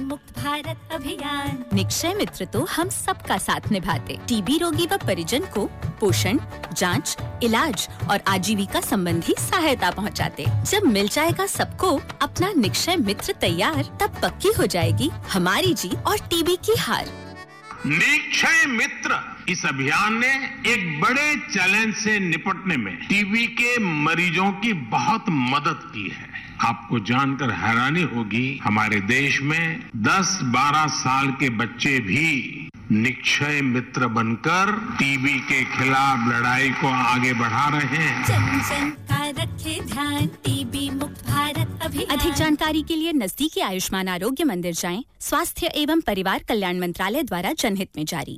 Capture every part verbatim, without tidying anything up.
मुक्त भारत अभियान। निक्षय मित्र तो हम सबका साथ निभाते, टीबी रोगी व परिजन को पोषण, जांच, इलाज और आजीविका संबंधी सहायता पहुंचाते। जब मिल जाएगा सबको अपना निक्षय मित्र तैयार, तब पक्की हो जाएगी हमारी जीत और टीबी की हार। निक्षय मित्र इस अभियान ने एक बड़े चैलेंज से निपटने में टीबी के मरीजों की बहुत मदद की है। आपको जानकर हैरानी होगी, हमारे देश में दस बारह साल के बच्चे भी निक्षय मित्र बनकर टीबी के खिलाफ लड़ाई को आगे बढ़ा रहे हैं। जन जन का रखे ध्यान, टीबी मुक्त भारत अभियान। अधिक जानकारी के लिए नजदीकी आयुष्मान आरोग्य मंदिर जाएं। स्वास्थ्य एवं परिवार कल्याण मंत्रालय द्वारा जनहित में जारी।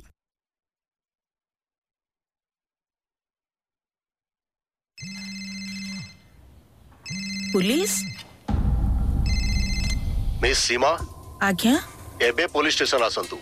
पुलिस मिस सीमा आज्ञा एबे पुलिस स्टेशन आसंतु।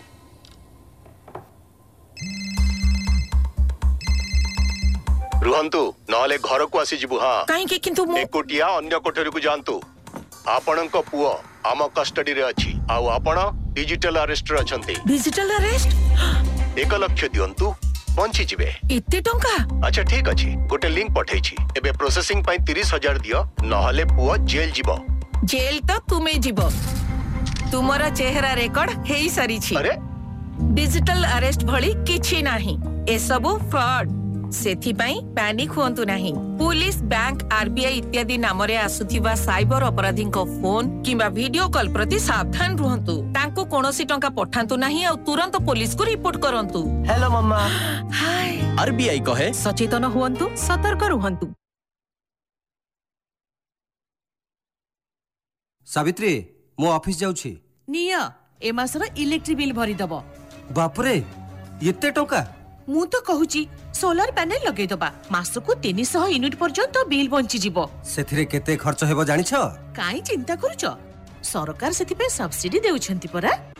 रुहंतु नहले घर को आसी जिबु। हां काहे के किंतु मो एकोटिया अन्य कोठरी को जानतु। आपणक पुओ आम कस्टडी रे अछि आउ आपण डिजिटल अरेस्ट रे अछंती। डिजिटल अरेस्ट एक लक्ष दियंतु बंची जिबे। एते टंका? अच्छा ठीक अछि, गोटे लिंक पठै छी। एबे प्रोसेसिंग पई तीस हजार दियो, नहले पुओ जेल जिवो। जेल तो तुमे जिवो। तुमरा चेहरा रिकॉर्ड हेई सरी छी। अरे डिजिटल अरेस्ट भली किछि नाही, ए सबु फ्रॉड। सेथि पई पैनिक होंतु नाही। पुलिस, बैंक, आरबीआई इत्यादि नाम रे आसुथिबा साइबर अपराधी को फोन किबा वीडियो कॉल प्रति सावधान रहंतु। तांको कोनोसी टंका पठांतु नाही और तुरंत पुलिस को रिपोर्ट करंतु। हेलो मम्मा। हाय आरबीआई कहे सचेतन होंतु, सतर्क रहंतु। सावित्री मो ऑफिस जाउछि। निया ए मासर इलेक्ट्रिक बिल भरी दबो। बाप रे एते टंका? मु तो कहूची सोलर पैनल लगे दबा, मासको तीन सौ यूनिट पर्यंत बिल बंची जिवो। सेथिरे केते खर्च हेबो जानिछ? काई चिंता करूछ, सरकार सेति पे सब्सिडी देउछंती परा।